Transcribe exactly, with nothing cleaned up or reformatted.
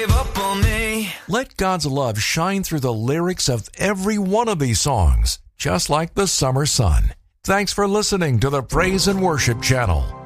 gave up on me. Let God's love shine through the lyrics of every one of these songs, just like the summer sun. Thanks for listening to the Praise and Worship Channel.